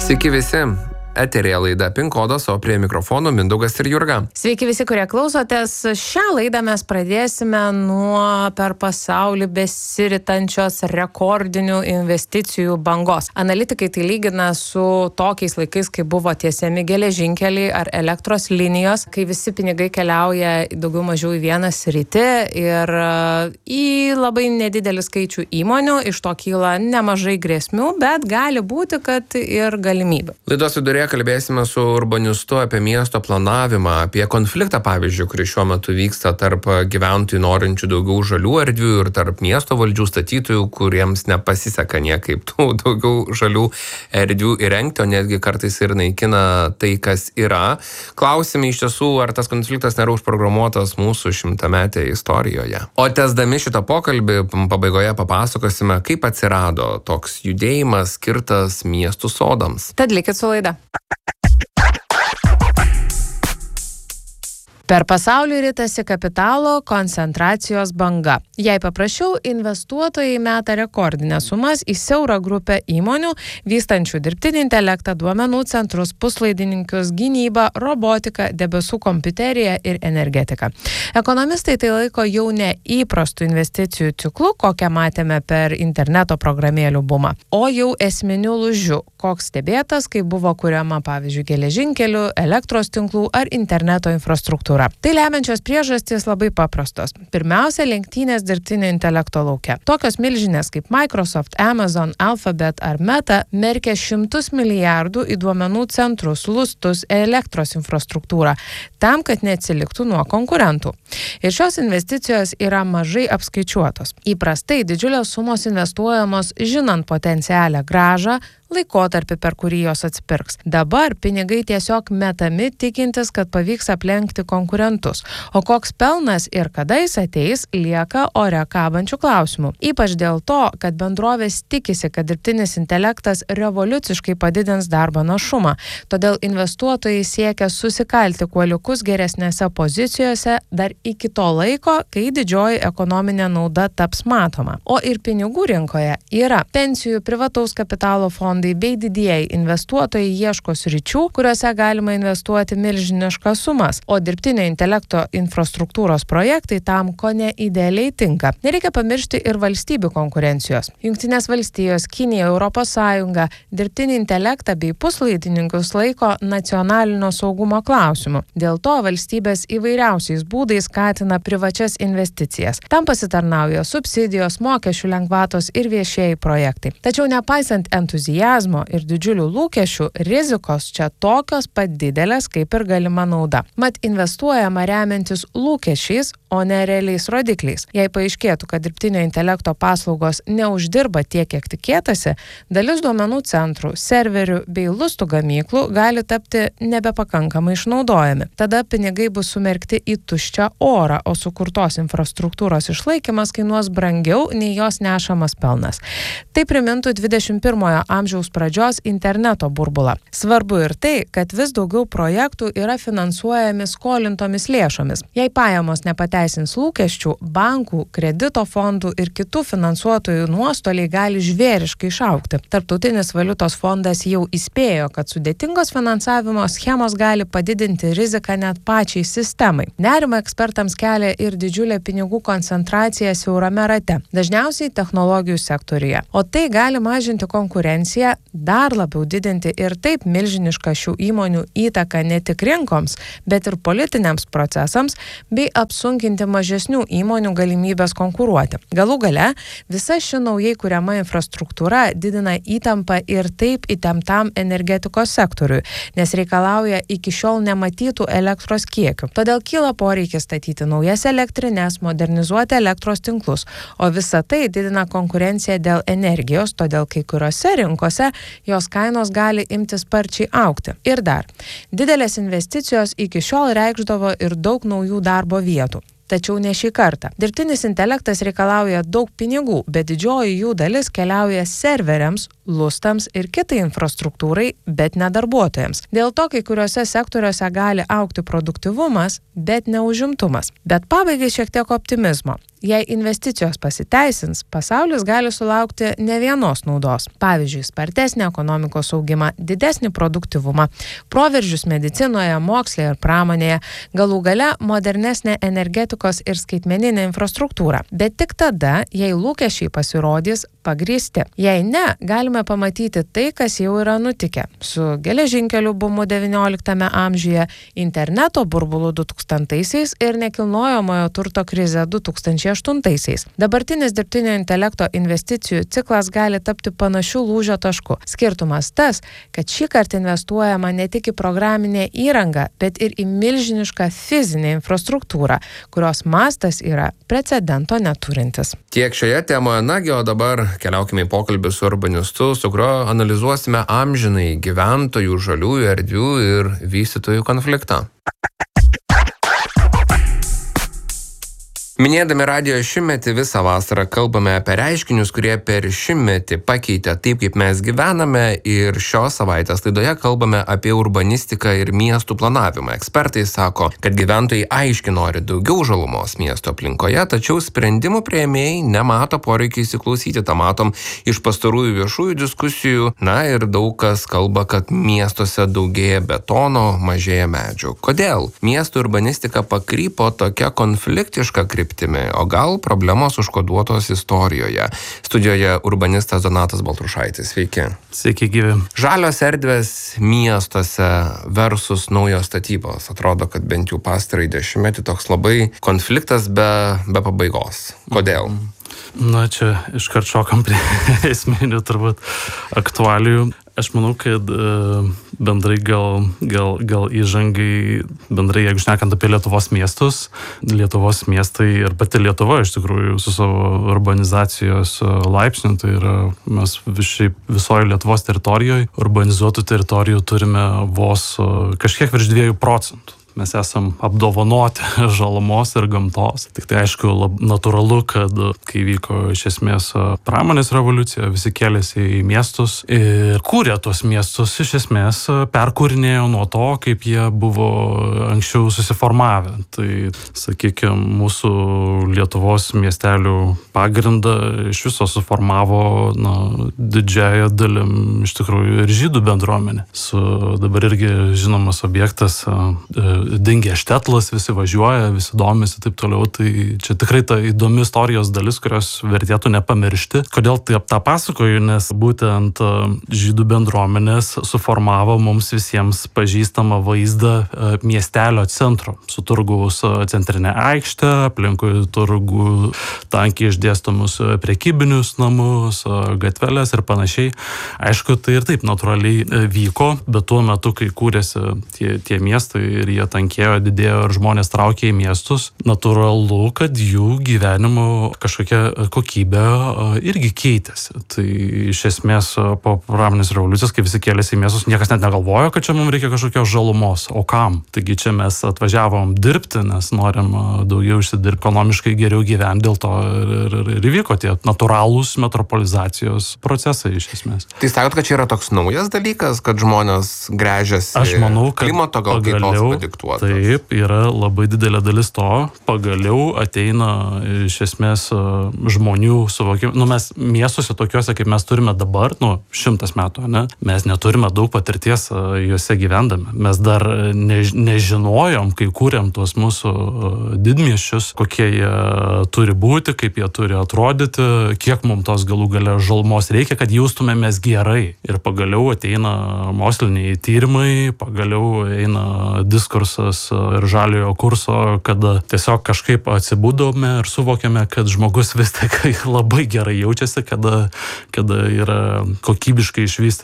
Sveiki visi. Eterėje laida PIN kodas, o prie mikrofono Mindaugas ir Jurga. Sveiki visi, kurie klausotės. Šią laidą mes pradėsime nuo per pasaulį besiritančios rekordinių investicijų bangos. Analitikai tai lygina su tokiais laikais, kai buvo tiesiami geležinkeliai ar elektros linijos, kai visi pinigai keliauja daugiau mažiau į vieną sritį ir į labai nedidelį skaičių įmonių. Iš to kyla nemažai grėsmių, bet gali būti, kad ir galimybių. Laidos vidurėje kalbėsime su urbanistu apie miesto planavimą, apie konfliktą, pavyzdžiui, kuris šiuo metu vyksta tarp gyventojų norinčių daugiau žalių erdvių ir tarp miesto valdžių statytojų, kuriems nepasiseka niekaip tų daugiau žalių erdvių įrengti, o netgi kartais ir naikina tai, kas yra. Klausime iš tiesų, ar tas konfliktas nėra užprogramuotas mūsų 100-metėje istorijoje. O tęsdami šitą pokalbį, pabaigoje papasakosime, kaip atsirado toks judėjimas skirtas miestų sodams. Tad likit su laida. Per pasaulį ritasi kapitalo koncentracijos banga. Jei paprašiau, investuotojai meta rekordinės sumas į siaurą grupę įmonių, vystančių dirbtinį intelektą, duomenų centrus, puslaidininkius, gynybą, robotiką, debesų kompiuteriją ir energetiką. Ekonomistai tai laiko jau ne įprastų investicijų ciklu, kokią matėme per interneto programėlių bumą, o jau esminių lūžių, koks stebėtas, kai buvo kuriama, pavyzdžiui, geležinkelių, elektros tinklų ar interneto infrastruktūra. Tai lemiančios priežastys labai paprastos. Pirmiausia, lenktynės dirbtinio intelekto lauke. Tokios milžinės kaip Microsoft, Amazon, Alphabet ar Meta merkia šimtus milijardų į duomenų centrus, lustus, elektros infrastruktūrą, tam, kad neatsiliktų nuo konkurentų. Ir šios investicijos yra mažai apskaičiuotos. Įprastai didžiulės sumos investuojamos žinant potencialią grąžą, laikotarpį, per kurį jos atspirks. Dabar pinigai tiesiog metami, tikintis, kad pavyks aplenkti konkurentus. O koks pelnas ir kada jis ateis, lieka ore kabančių klausimų. Ypač dėl to, kad bendrovės tikisi, kad dirbtinis intelektas revoliuciškai padidins darbo našumą. Todėl investuotojai siekia susikalti kuoliukus geresnėse pozicijose dar iki to laiko, kai didžioji ekonominė nauda taps matoma. O ir pinigų rinkoje yra pensijų, privataus kapitalo fondai bei didieji investuotojai ieško sričių, kuriuose galima investuoti milžiniškas sumas, o dirbtinio intelekto infrastruktūros projektai tam kone idealiai tinka. Nereikia pamiršti ir valstybių konkurencijos. Jungtinės valstijos, Kinija, Europos Sąjunga dirbtinį intelektą bei puslaidininkius laiko nacionalinio saugumo klausimu. Dėl to valstybės įvairiausiais būdais skatina privačias investicijas. Tam pasitarnauja subsidijos, mokesčių lengvatos ir viešieji projektai. Tačiau nepaisant entuzijazmo ir didžiulių lūkesčių, rizikos čia tokios pat didelės kaip ir galima nauda. Mat investuojama remiantis lūkesčiais, o ne realiais rodikliais. Jei paaiškėtų, kad dirbtinio intelekto paslaugos neuždirba tiek, kiek tikėtasi, dalis duomenų centrų, serverių bei lustų gamyklų gali tapti nebepakankamai išnaudojami. Tada pinigai bus sumerkti į tuščią orą, o sukurtos infrastruktūros išlaikymas kainuos brangiau nei jos nešamas pelnas. Tai primintų 21 amžiaus pradžios interneto burbulą. Svarbu ir tai, kad vis daugiau projektų yra finansuojami skolintomis lėšomis. Jei pajamos nepateisins lūkesčių, bankų, kredito fondų ir kitų finansuotojų nuostoliai gali žvėriškai išaugti. Tarptautinis valiutos fondas jau įspėjo, kad sudėtingos finansavimo schemos gali padidinti riziką net pačiai sistemai. Nerimą ekspertams kelia ir didžiulė pinigų koncentracija siaurame rate, dažniausiai technologijų sektoriuje. O tai gali mažinti konkurenciją, dar labiau didinti ir taip milžinišką šių įmonių įtaką ne tik rinkoms, bet ir politiniams procesams bei apsunkinti mažesnių įmonių galimybės konkuruoti. Galų gale, visa ši naujai kuriama infrastruktūra didina įtampą ir taip įtemptam energetikos sektoriui, nes reikalauja iki šiol nematytų elektros kiekių. Todėl kyla poreikis statyti naujas elektrines, modernizuoti elektros tinklus, o visa tai didina konkurenciją dėl energijos, todėl kai kuriuose rinkose jos kainos gali imti sparčiai augti. Ir dar, didelės investicijos iki šiol reikšdavo ir daug naujų darbo vietų. Tačiau ne šį kartą. Dirbtinis intelektas reikalauja daug pinigų, bet didžioji jų dalis keliauja serveriams, lustams ir kitai infrastruktūrai, bet ne darbuotojams. Dėl to kai kuriuose sektoriuose gali augti produktyvumas, bet ne užimtumas. Bet pabaigai šiek tiek optimizmo. jei investicijos pasiteisins, pasaulis gali sulaukti ne vienos naudos. Pavyzdžiui, spartesnį ekonomikos augimą, didesnį produktyvumą, proveržius medicinoje, moksle ir pramonėje, galų gale modernesnė energetikos ir skaitmeninė infrastruktūra. Bet tik tada, jei lūkesčiai pasirodys pagrįsti. Jei ne, galime pamatyti tai, kas jau yra nutikę. Su geležinkelių bumu XIX amžiuje, interneto burbulu 2000-aisiais ir nekilnojamojo turto krize 2008-aisiais. Dabartinis dirbtinio intelekto investicijų ciklas gali tapti panašių lūžio tašku. Skirtumas tas, kad šį kartą investuojama ne tik į programinę įrangą, bet ir į milžinišką fizinę infrastruktūrą, kurios mastas yra precedento neturintis. Tiek šioje temoje, nagi, o dabar keliaukime į pokalbį su urbanistu, su kuriuo analizuosime amžinai gyventojų, žaliųjų erdvių ir vystytojų konfliktą. Minėdami radijo šimtmetį visą vasarą kalbame apie reiškinius, kurie per šimtmetį pakeitė taip, kaip mes gyvename, ir šios savaitės laidoje kalbame apie urbanistiką ir miestų planavimą. Ekspertai sako, kad gyventojai aiškiai nori daugiau žalumos miesto aplinkoje, tačiau sprendimų priėmėjai nemato poreikį įsiklausyti. Ta matom iš pastarųjų viešųjų diskusijų. Na ir daug kas kalba, kad miestuose daugėja betono, mažėja medžių. Kodėl? Miestų urbanistika pakrypo tokia konfliktiška kryptimi, o gal problemos užkoduotos istorijoje. Studijoje urbanistas Donatas Baltrušaitis. Sveiki. Sveiki, gyvi. Žalios erdvės miestuose versus naujos statybos. Atrodo, kad bent jau pastarąjį dešimtmetį toks labai konfliktas be pabaigos. Kodėl? Na, čia iškart šokam prie esminių turbūt aktualijų. Aš manau, kad bendrai gal įžangai, bendrai, jeigu šnekant apie Lietuvos miestus, Lietuvos miestai ir pati Lietuva iš tikrųjų su savo urbanizacijos laipsniu, tai yra mes visoje Lietuvos teritorijoje urbanizuotų teritorijų turime vos kažkiek virš 2%. Mes esam apdovanoti žalumos ir gamtos. Tik tai aišku, natūralu, kad kai vyko iš esmės pramonės revoliucija, visi kėlėsi į miestus ir kūrė tuos miestus, iš esmės perkūrinėjo nuo to, kaip jie buvo anksčiau susiformavę. Tai, sakykime, mūsų Lietuvos miestelių pagrindą iš viso suformavo didžiąją dalim iš tikrųjų ir žydų bendruomenė. Su dabar irgi žinomas objektas Dingė Štetlas, visi važiuoja, visi domisi ir taip toliau. Tai čia tikrai ta įdomi istorijos dalis, kurios vertėtų nepamiršti. Kodėl tą pasakoju? Nes būtent žydų bendruomenės suformavo mums visiems pažįstamą vaizdą miestelio centro. Su turgaus centrinė aikštė, aplinkui turgų tankiai išdėstomus prekybinius namus, gatvelės ir panašiai. Aišku, tai ir taip natūraliai vyko, bet tuo metu, kai kūrėsi tie miestai ir jie tankėjo, didėjo ir žmonės traukė į miestus, natūralu, kad jų gyvenimo kažkokia kokybė irgi keitėsi. Tai iš esmės po pramonės revoliucijos, kai visi kėlėsi į miestus, niekas net negalvojo, kad čia mums reikia kažkokios žalumos. O kam? Taigi čia mes atvažiavom dirbti, nes norim daugiau užsidirbti, ekonomiškai geriau gyventi, dėl to ir įvyko tie natūralūs metropolizacijos procesai iš esmės. Tai sakot, kad čia yra toks naujas dalykas, kad žmonės gręžiasi klimato gal kaitos padiktuotas? Taip, yra labai didelė dalis to. Pagaliau ateina iš esmės žmonių suvokimą. Mes miestuose tokiuose, kaip mes turime dabar, 100 metų, ne? Mes neturime daug patirties juose gyvendami. Mes dar nežinojom, kai kūrėm tuos mūsų didmiesčius, kokie jie turi būti, kaip jie turi atrodyti, kiek mums tos galų gale žalumos reikia, kad jaustumėmės gerai. Ir pagaliau ateina moksliniai tyrimai, pagaliau eina diskursas ir žaliojo kurso, kada tiesiog kažkaip atsibudome ir suvokėme, kad žmogus vis tik labai gerai jaučiasi, kada yra kokybiškai išvystytas